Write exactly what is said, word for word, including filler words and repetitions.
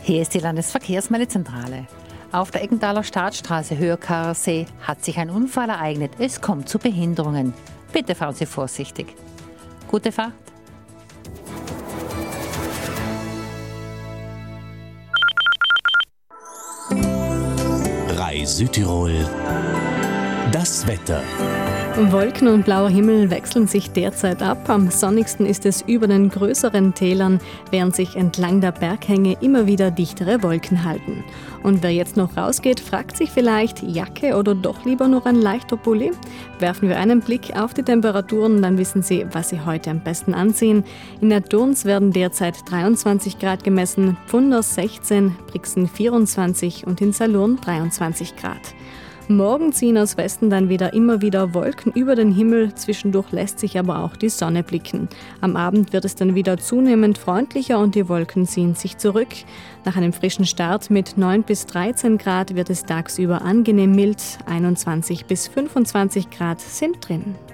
Hier ist die Landesverkehrsmeldezentrale. Auf der Eckenthaler Staatsstraße Höhe Karasee hat sich ein Unfall ereignet. Es kommt zu Behinderungen. Bitte fahren Sie vorsichtig. Gute Fahrt. Rai Südtirol. Das Wetter. Wolken und blauer Himmel wechseln sich derzeit ab. Am sonnigsten ist es über den größeren Tälern, während sich entlang der Berghänge immer wieder dichtere Wolken halten. Und wer jetzt noch rausgeht, fragt sich vielleicht, Jacke oder doch lieber nur ein leichter Pulli? Werfen wir einen Blick auf die Temperaturen, dann wissen Sie, was Sie heute am besten anziehen. In der Durns werden derzeit dreiundzwanzig Grad gemessen, Pfunders sechzehn, Brixen vierundzwanzig und in Salurn dreiundzwanzig Grad. Morgen ziehen aus Westen dann wieder immer wieder Wolken über den Himmel, zwischendurch lässt sich aber auch die Sonne blicken. Am Abend wird es dann wieder zunehmend freundlicher und die Wolken ziehen sich zurück. Nach einem frischen Start mit neun bis dreizehn Grad wird es tagsüber angenehm mild, einundzwanzig bis fünfundzwanzig Grad sind drin.